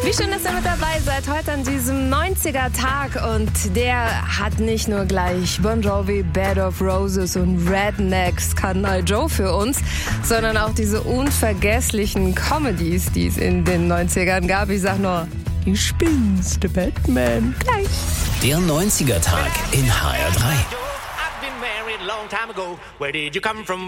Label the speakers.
Speaker 1: Wie schön, dass ihr mit dabei seid, heute an diesem 90er-Tag. Und der hat nicht nur gleich Bon Jovi, Bed of Roses und Rednecks, Kanal Joe für uns, sondern auch diese unvergesslichen Comedies, die es in den 90ern gab. Ich sag nur, die spinnste Batman. Gleich.
Speaker 2: Der 90er-Tag in HR3.
Speaker 3: I've been married a long time ago. Where did you come from?